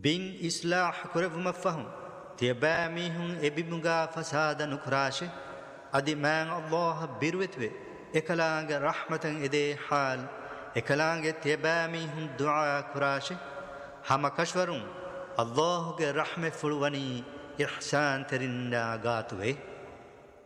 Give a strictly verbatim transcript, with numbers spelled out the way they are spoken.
بين إصلاح كرف مفهم تيباميهم إبمغا فساد نكراشه أدي من الله بيروتوي إكلانغ رحمة إدي حال إكلانغ تيباميهم دعاء كراشه هما كشورون الله رحمة فلواني إحسان ترندا غاتوي